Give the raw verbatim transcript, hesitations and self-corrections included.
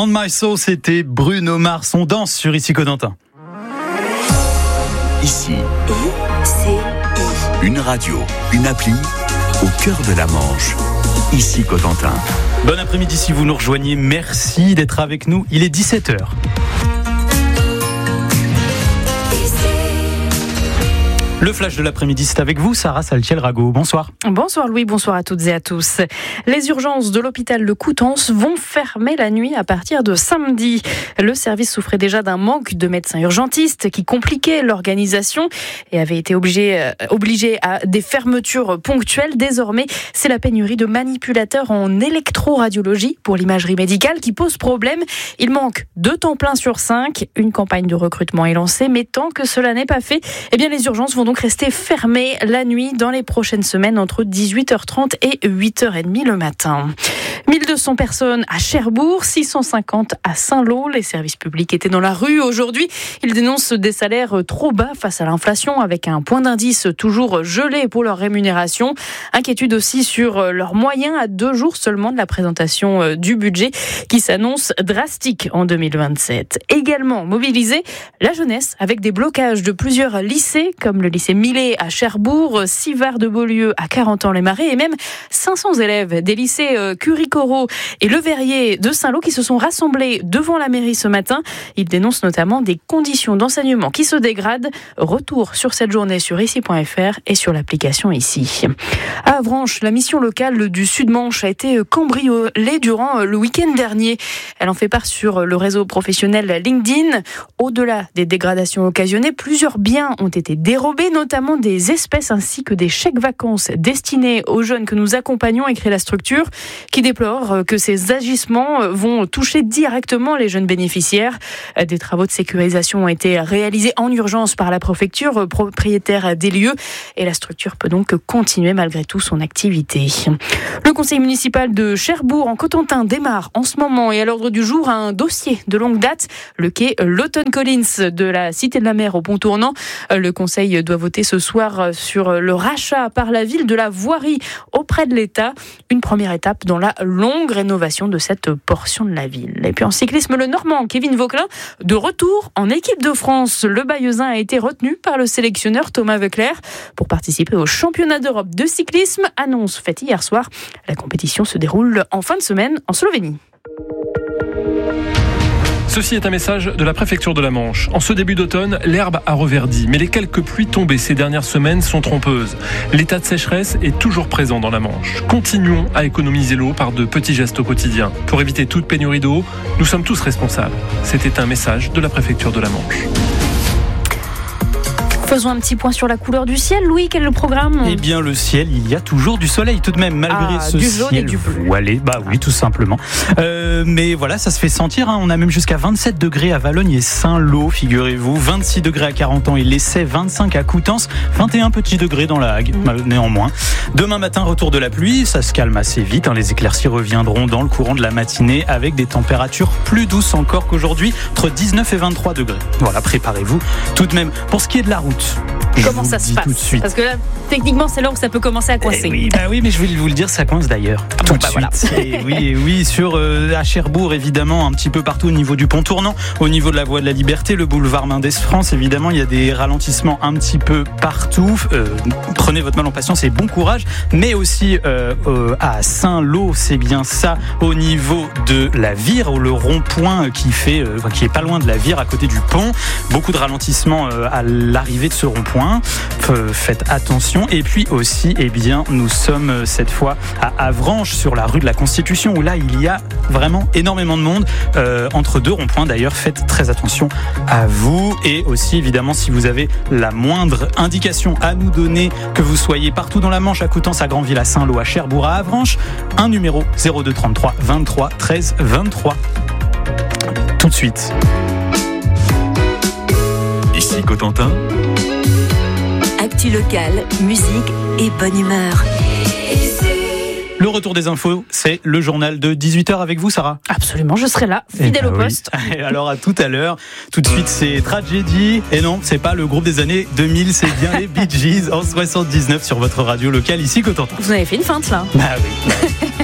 On My Soul, c'était Bruno Mars. On danse sur Ici Cotentin. Ici, I C I. une radio, une appli au cœur de la Manche. Ici Cotentin. Bon après-midi si vous nous rejoignez. Merci d'être avec nous. Il est dix-sept heures. Le flash de l'après-midi, c'est avec vous, Sarah Saltiel-Rago. Bonsoir. Bonsoir Louis, bonsoir à toutes et à tous. Les urgences de l'hôpital de Coutances vont fermer la nuit à partir de samedi. Le service souffrait déjà d'un manque de médecins urgentistes qui compliquait l'organisation et avait été obligé, euh, obligé à des fermetures ponctuelles. Désormais, c'est la pénurie de manipulateurs en électroradiologie pour l'imagerie médicale qui pose problème. Il manque deux temps plein sur cinq. Une campagne de recrutement est lancée, mais tant que cela n'est pas fait, eh bien les urgences vont donc rester fermées la nuit dans les prochaines semaines entre dix-huit heures trente et huit heures trente le matin. mille deux cents personnes à Cherbourg, six cent cinquante à Saint-Lô. Les services publics étaient dans la rue aujourd'hui. Ils dénoncent des salaires trop bas face à l'inflation avec un point d'indice toujours gelé pour leur rémunération. Inquiétude aussi sur leurs moyens à deux jours seulement de la présentation du budget qui s'annonce drastique en deux mille vingt-sept. Également mobilisée la jeunesse avec des blocages de plusieurs lycées comme le lycée Millet à Cherbourg, Sivard de Beaulieu à Carentan-les-Marais et même cinq cents élèves des lycées Curie-Corot et Le Verrier de Saint-Lô qui se sont rassemblés devant la mairie ce matin. Ils dénoncent notamment des conditions d'enseignement qui se dégradent. Retour sur cette journée sur ici point f r et sur l'application Ici. À Avranches, la mission locale du Sud-Manche a été cambriolée durant le week-end dernier. Elle en fait part sur le réseau professionnel LinkedIn. Au-delà des dégradations occasionnées, plusieurs biens ont été dérobés, notamment des espèces ainsi que des chèques vacances destinés aux jeunes que nous accompagnons, écrit la structure, qui déplore que ces agissements vont toucher directement les jeunes bénéficiaires. Des travaux de sécurisation ont été réalisés en urgence par la préfecture, propriétaire des lieux, et la structure peut donc continuer malgré tout son activité. Le conseil municipal de Cherbourg en Cotentin démarre en ce moment et à l'ordre du jour un dossier de longue date, le quai Lawton Collins de la Cité de la Mer au Pont Tournant. Le conseil doit voter ce soir sur le rachat par la ville de la voirie auprès de l'État. Une première étape dans la longue rénovation de cette portion de la ville. Et puis en cyclisme, le Normand Kevin Vauquelin de retour en équipe de France. Le Bayeuxin a été retenu par le sélectionneur Thomas Voeckler pour participer au championnat d'Europe de cyclisme. Annonce faite hier soir. La compétition se déroule en fin de semaine en Slovénie. Ceci est un message de la préfecture de la Manche. En ce début d'automne, l'herbe a reverdi, mais les quelques pluies tombées ces dernières semaines sont trompeuses. L'état de sécheresse est toujours présent dans la Manche. Continuons à économiser l'eau par de petits gestes au quotidien. Pour éviter toute pénurie d'eau, nous sommes tous responsables. C'était un message de la préfecture de la Manche. Faisons un petit point sur la couleur du ciel. Louis, quel est le programme ? Eh bien, le ciel, il y a toujours du soleil tout de même, malgré ah, ce du jaune ciel et du bleu. voilé. Bah oui, tout simplement. Euh, mais voilà, ça se fait sentir. Hein. On a même jusqu'à vingt-sept degrés à Valognes et Saint-Lô, figurez-vous. vingt-six degrés à Carentan et l'Essai, vingt-cinq à Coutances, vingt et un petits degrés dans la Hague, mmh. néanmoins. Demain matin, retour de la pluie. Ça se calme assez vite. Hein. Les éclaircies reviendront dans le courant de la matinée avec des températures plus douces encore qu'aujourd'hui, entre dix-neuf et vingt-trois degrés. Voilà, préparez-vous tout de même. Pour ce qui est de la route, comment ça se passe ? Parce que là, techniquement, c'est là où ça peut commencer à coincer. Eh oui, bah oui, mais je vais vous le dire, ça coince d'ailleurs. Ah tout bon, de bah suite. voilà. Et oui, et oui, sur euh, à Cherbourg, évidemment, un petit peu partout au niveau du pont tournant, au niveau de la voie de la Liberté, le boulevard Mendès France, évidemment, il y a des ralentissements un petit peu partout. Euh, prenez votre mal en patience et bon courage. Mais aussi euh, euh, à Saint-Lô, c'est bien ça, au niveau de la Vire, ou le rond-point qui fait, euh, qui est pas loin de la Vire, à côté du pont. Beaucoup de ralentissements euh, à l'arrivée de ce rond-point. Faites attention. Et puis aussi, eh bien, nous sommes cette fois à Avranches, sur la rue de la Constitution, où là, il y a vraiment énormément de monde, euh, entre deux ronds-points. D'ailleurs, faites très attention à vous. Et aussi, évidemment, si vous avez la moindre indication à nous donner, que vous soyez partout dans la Manche, à Coutances, à Granville, à Saint-Lô, à Cherbourg, à Avranches, un numéro zéro deux trente-trois vingt-trois treize vingt-trois. Tout de suite. Ici Cotentin. Actu locale, musique et bonne humeur. Le retour des infos, c'est le journal de dix-huit heures avec vous, Sarah. Absolument, je serai là, fidèle eh ben au oui. poste. Alors à tout à l'heure. Tout de suite, c'est Tragédie. Et non, c'est pas le groupe des années deux mille, c'est bien les Bee Gees en soixante-dix-neuf sur votre radio locale ici Cotentin. Vous avez fait une feinte là. Bah oui.